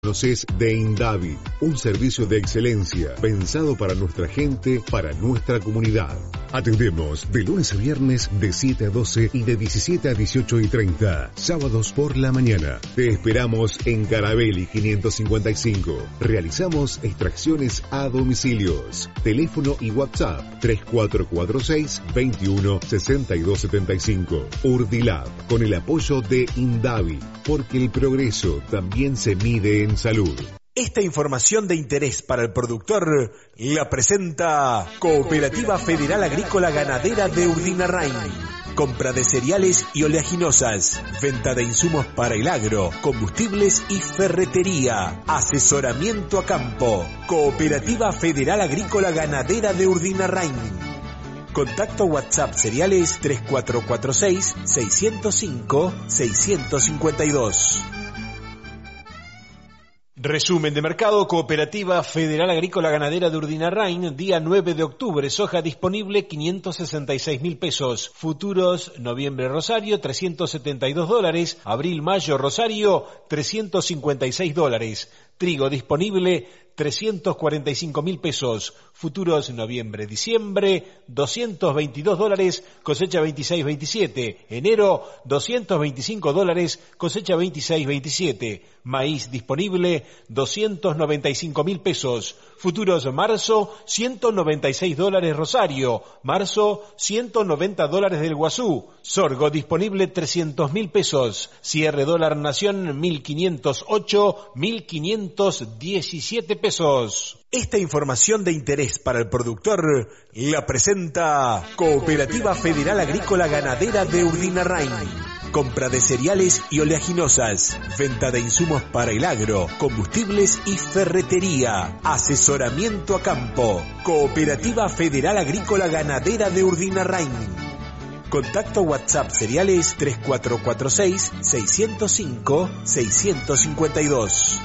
Conoces de Indavi, un servicio de excelencia pensado para nuestra gente, para nuestra comunidad. Atendemos de lunes a viernes de 7 a 12 y de 17 a 18:30, sábados por la mañana. Te esperamos en Carabelli 555. Realizamos extracciones a domicilios. Teléfono y WhatsApp 3446 21 62 75. Urdilab, con el apoyo de Indavi, porque el progreso también se mide en salud. Esta información de interés para el productor la presenta Cooperativa Federal Agrícola Ganadera de Urdinarrain. Compra de cereales y oleaginosas, venta de insumos para el agro, combustibles y ferretería, asesoramiento a campo. Cooperativa Federal Agrícola Ganadera de Urdinarrain. Contacto WhatsApp cereales 3446 605 652. Resumen de mercado. Cooperativa Federal Agrícola Ganadera de Urdinarrain, día 9 de octubre, soja disponible 566.000 pesos, futuros noviembre Rosario $372, abril-mayo Rosario $356, trigo disponible 345.000 pesos, futuros noviembre-diciembre $222, cosecha 26-27, enero $225, cosecha 26-27, maíz disponible 295.000 pesos, futuros marzo $196 Rosario, marzo $190 del Guazú, sorgo disponible 300.000 pesos, cierre dólar nación 1.508, 1.517 pesos. Esta información de interés para el productor la presenta Cooperativa Federal Agrícola Ganadera de Urdinarrain. Compra de cereales y oleaginosas, venta de insumos para el agro, combustibles y ferretería, asesoramiento a campo. Cooperativa Federal Agrícola Ganadera de Urdinarrain. Contacto WhatsApp cereales 3446 605 652.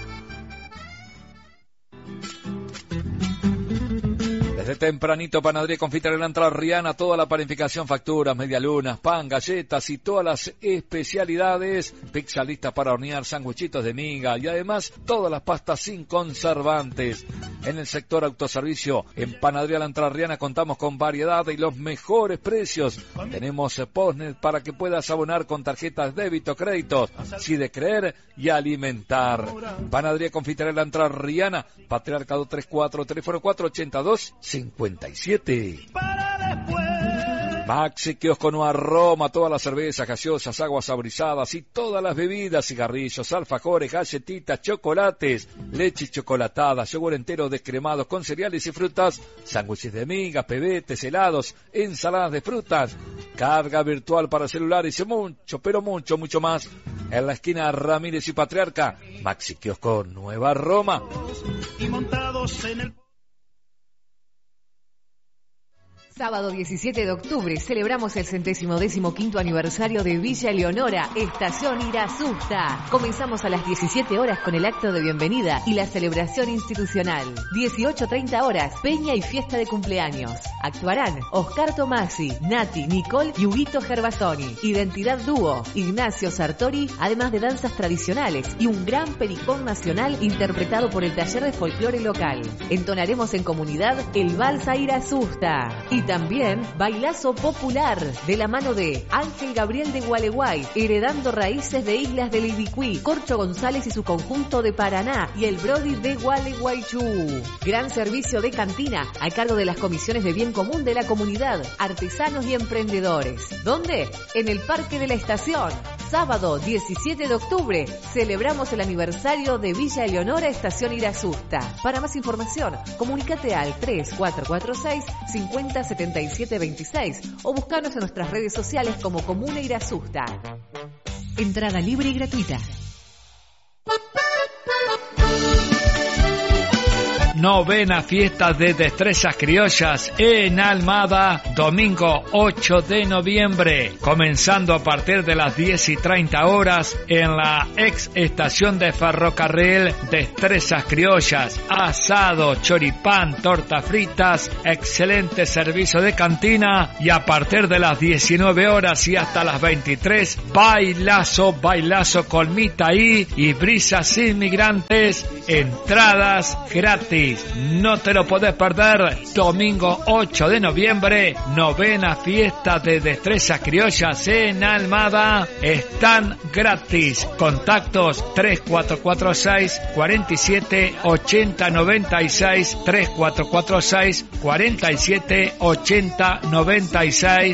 Desde tempranito, Panadería Confitería La Entrerriana, toda la panificación, facturas, medialunas, pan, galletas y todas las especialidades, pizza lista para hornear, sanguichitos de miga y además todas las pastas sin conservantes. En el sector autoservicio, en Panadería La Entrerriana contamos con variedad y los mejores precios. Tenemos postnet para que puedas abonar con tarjetas débito, crédito, si de creer y alimentar. Panadería Confitería La Entrerriana, Patriarcado 34, teléfono 482-57. Maxi Kiosco Nueva Roma, todas las cervezas, gaseosas, aguas saborizadas y todas las bebidas, cigarrillos, alfajores, galletitas, chocolates, leche chocolatada, yogur entero descremado con cereales y frutas, sándwiches de migas, pebetes, helados, ensaladas de frutas, carga virtual para celulares y mucho, pero mucho más. En la esquina Ramírez y Patriarca, Maxi Kiosco Nueva Roma. Y montados en el... Sábado 17 de octubre celebramos el 115º aniversario de Villa Leonora, Estación Irasusta. Comenzamos a las 17 horas con el acto de bienvenida y la celebración institucional. 18:30 horas, peña y fiesta de cumpleaños. Actuarán Oscar Tomasi, Nati, Nicole y Huguito Gervasoni. Identidad dúo, Ignacio Sartori, además de danzas tradicionales y un gran pericón nacional interpretado por el taller de folclore local. Entonaremos en comunidad el Vals a Irasusta. Y también bailazo popular de la mano de Ángel Gabriel de Gualeguay, heredando raíces de Islas del Ibicuí, Corcho González y su conjunto de Paraná y el Brody de Gualeguaychú. Gran servicio de cantina a cargo de las comisiones de bien común de la comunidad, artesanos y emprendedores. ¿Dónde? En el Parque de la Estación. Sábado 17 de octubre celebramos el aniversario de Villa Leonora, Estación Irasusta. Para más información, comunícate al 3446 507726 o buscanos en nuestras redes sociales como Comuna Irasusta. Entrada libre y gratuita. novena fiesta de destrezas criollas en Almada, domingo 8 de noviembre, comenzando a partir de las 10:30 horas en la ex estación de ferrocarril. Destrezas criollas, asado, choripán, tortas fritas, excelente servicio de cantina, y a partir de las 19 horas y hasta las 23, bailazo con Mitaí y Brisas Inmigrantes, entradas gratis. No te lo podés perder. Domingo 8 de noviembre, novena fiesta de destrezas criollas en Almada, están gratis. Contactos 3446 47 80 96, 3446 47 80 96.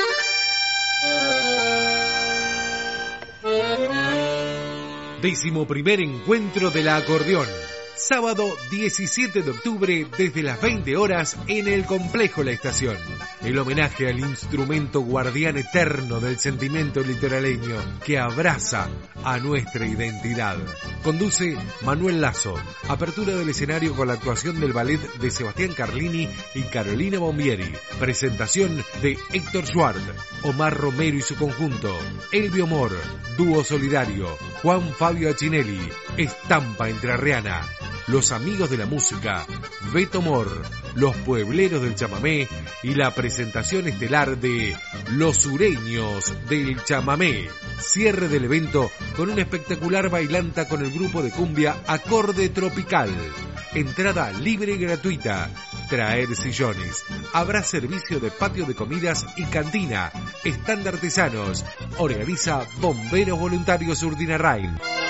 Décimo primer encuentro de la acordeón. Sábado 17 de octubre desde las 20 horas en el Complejo La Estación. El homenaje al instrumento guardián eterno del sentimiento litoraleño que abraza a nuestra identidad. Conduce Manuel Lazo. Apertura del escenario con la actuación del ballet de Sebastián Carlini y Carolina Bombieri. Presentación de Héctor Schwartz, Omar Romero y su conjunto, Elvio Mor, Dúo Solidario, Juan Fabio Achinelli, Estampa Entrerriana, Los Amigos de la Música, Beto Mor, Los Puebleros del Chamamé y la presentación estelar de Los Sureños del Chamamé. Cierre del evento con una espectacular bailanta con el grupo de cumbia Acorde Tropical. Entrada libre y gratuita. Traer sillones. Habrá servicio de patio de comidas y cantina. Stand artesanos. Organiza Bomberos Voluntarios Urdinarrain.